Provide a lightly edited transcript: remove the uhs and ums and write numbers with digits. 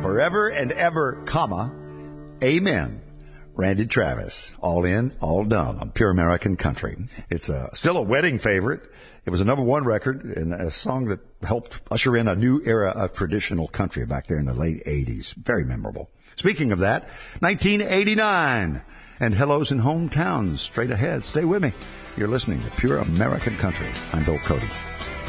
Forever and ever, comma, amen. Randy Travis, all in, all done on Pure American Country. It's still a wedding favorite. It was a #1 record and a song that helped usher in a new era of traditional country back there in the late 80s. Very memorable. Speaking of that, 1989 and Hellos in Hometowns straight ahead. Stay with me. You're listening to Pure American Country. I'm Bill Cody.